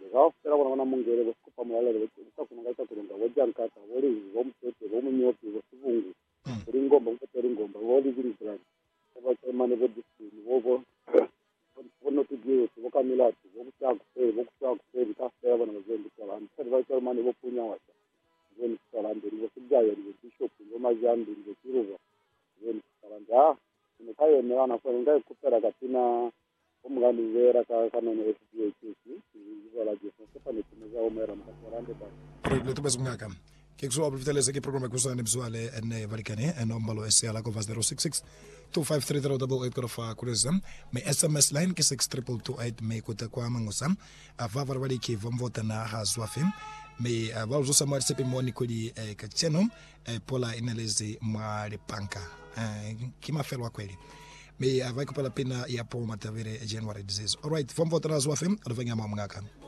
ga fela bona mungere go kupa molalo go kuna ga kulunga go jankata go ri go mtete go munyopi go sibungu ringomba go ringomba go li biri plan ba mane go disini go no tugiye go kamila go kutsaku ka fela bona go ndikala ba mane go punya wata go ndikala ndiri go sijayo go bishop go majandi go kiruva go ndikala nda kayo mwana kwa ngai kupera katina umgani vera kana ne FDH wala je sepa ne tumeza omera mkatarande ba proyecto bezungaka ke kuzo abviteleza ke programa kusana mzwale ene valikane enombalo SL ko vas 066 253088 kureza me SMS line ke 62228 me kota kwa mangosa avava vali ke vomvota na hazwafim me avalzo samar sepe moni kuli kacheno pola inelezi mwale panka kimafelwa kweli me vai kupala pena ya po matavere January disease. All right, vamos voltar às UFM, advenha mamungaka.